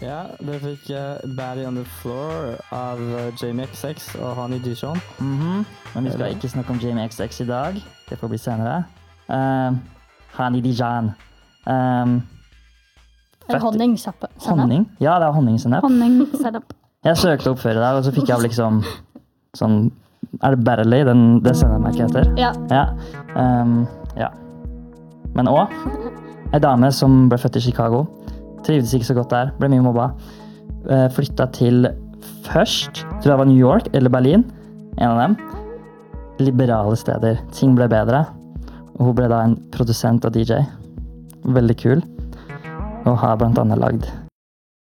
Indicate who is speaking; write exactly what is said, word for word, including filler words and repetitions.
Speaker 1: Ja, det fikk uh, Batty on the Floor av uh, Jamie X X og Honey Dijon.
Speaker 2: Mhm. Men vi skal
Speaker 1: Eller-
Speaker 2: ikke snakke om Jamie X X i dag. Det får bli senere. Um, Honey Dijon. Um,
Speaker 3: Eller honningsapp.
Speaker 2: honning? Ja, det er honningsennep.
Speaker 3: Honningsennep.
Speaker 2: Jeg søkte opp før i dag, og så fikk jeg liksom sånn... Er det Barley, den, det sendemerket heter?
Speaker 3: Ja.
Speaker 2: Ja. Um, ja. Men også, en dame som ble født i Chicago, trivdes ikke så godt der, ble mye mobba, uh, flyttet til først, tror jeg var New York eller Berlin, en av dem, liberale steder. Ting ble bedre, og hun ble da en produsent og D J. Veldig kul, og har blant annet lagd